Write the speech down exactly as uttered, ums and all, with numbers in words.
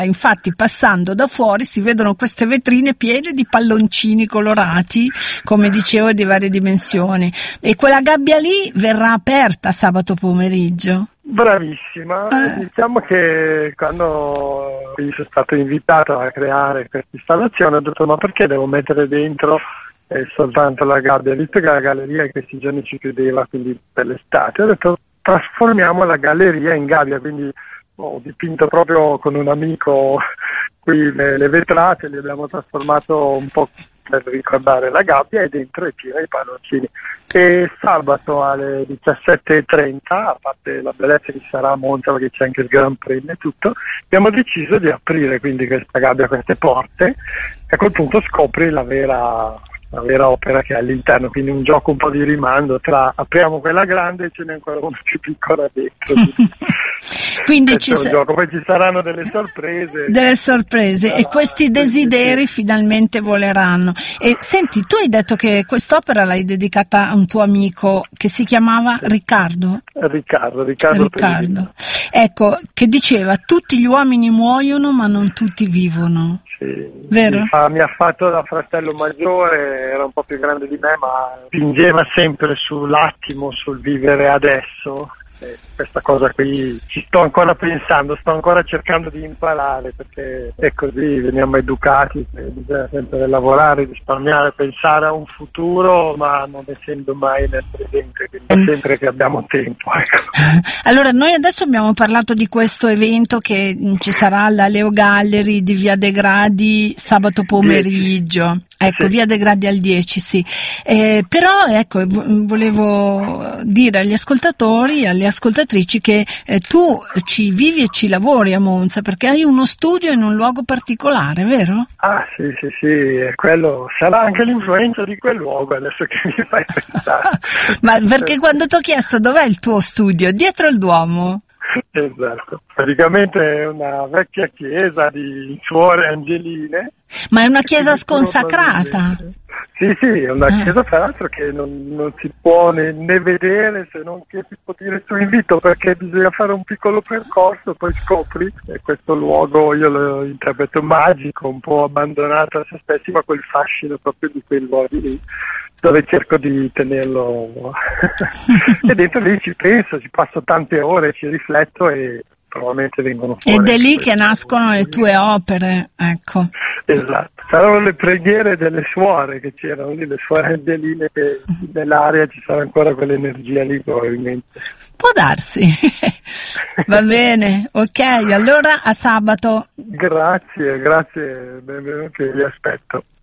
Infatti passando da fuori si vedono queste vetrine piene di palloncini colorati, come dicevo, di varie dimensioni. E quella gabbia lì verrà aperta sabato pomeriggio? Bravissima, eh. Diciamo che quando sono stato invitato a creare questa installazione ho detto ma perché devo mettere dentro eh, soltanto la gabbia, visto che la galleria in questi giorni ci chiudeva, quindi per l'estate ho detto trasformiamo la galleria in gabbia, quindi ho dipinto proprio con un amico qui le, le vetrate, le abbiamo trasformato un po' per ricordare la gabbia e dentro è piena i palloncini. E sabato alle diciassette e trenta, a parte la bellezza che sarà a Monza perché c'è anche il Gran Premio e tutto, abbiamo deciso di aprire quindi questa gabbia, queste porte, e a quel punto scopri la vera, la vera opera che è all'interno, quindi un gioco un po' di rimando tra apriamo quella grande e ce n'è ancora una più piccola dentro. Quindi ci, sa- gioco. Poi ci saranno delle sorprese. Delle sorprese e questi desideri finalmente voleranno. E senti, tu hai detto che quest'opera l'hai dedicata a un tuo amico che si chiamava Riccardo? Riccardo, Riccardo. Riccardo. Ecco, che diceva tutti gli uomini muoiono ma non tutti vivono. Sì, vero? Mi, fa, mi ha fatto da fratello maggiore, era un po' più grande di me, ma spingeva sempre sull'attimo, sul vivere adesso. E questa cosa qui ci sto ancora pensando, sto ancora cercando di imparare, perché è così, veniamo educati, bisogna sempre lavorare, risparmiare, pensare a un futuro, ma non essendo mai nel presente, quindi sempre che abbiamo tempo. Ecco. Allora, noi adesso abbiamo parlato di questo evento che ci sarà alla Leo Gallery di Via dei Gradi sabato pomeriggio. dieci. Ecco, sì. Via dei Gradi al dieci, sì. Eh, però, ecco, volevo dire agli ascoltatori, alle ascoltatrici che eh, tu ci vivi e ci lavori a Monza, perché hai uno studio in un luogo particolare, vero? Ah, sì, sì, sì, quello sarà anche l'influenza di quel luogo, adesso che mi fai pensare. Ma perché quando ti ho chiesto dov'è il tuo studio? Dietro il Duomo? Esatto, praticamente è una vecchia chiesa di suore angeline. Ma è una chiesa sconsacrata? Sì, sì, è una chiesa tra l'altro che non, non si può né, né vedere, se non che si può dire su invito, perché bisogna fare un piccolo percorso, poi scopri e questo luogo io lo interpreto magico, un po' abbandonato a se stessi, ma quel fascino proprio di quei luoghi lì, dove cerco di tenerlo e dentro lì ci penso, ci passo tante ore, ci rifletto e probabilmente vengono fuori. Ed è lì che nascono le tue opere, ecco. Esatto, saranno le preghiere delle suore che c'erano lì, le suore angeline, che nell'aria ci sarà ancora quell'energia lì probabilmente. Può darsi. Va bene, ok, allora a sabato. Grazie, grazie, benvenuti, vi aspetto.